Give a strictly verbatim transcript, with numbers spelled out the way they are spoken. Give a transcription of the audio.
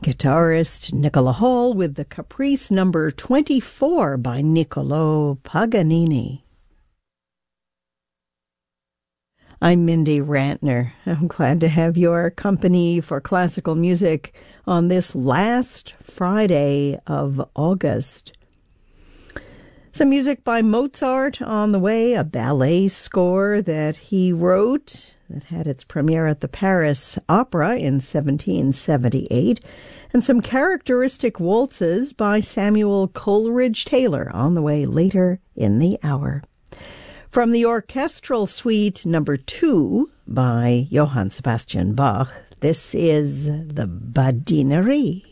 Guitarist Nicola Hall with the Caprice number twenty-four by Niccolò Paganini. I'm Mindy Rantner. I'm glad to have your company for classical music on this last Friday of August. Some music by Mozart on the way, a ballet score that he wrote that had its premiere at the Paris Opera in seventeen seventy-eight, and some characteristic waltzes by Samuel Coleridge Taylor on the way later in the hour. From the Orchestral Suite number two by Johann Sebastian Bach, this is the Badinerie.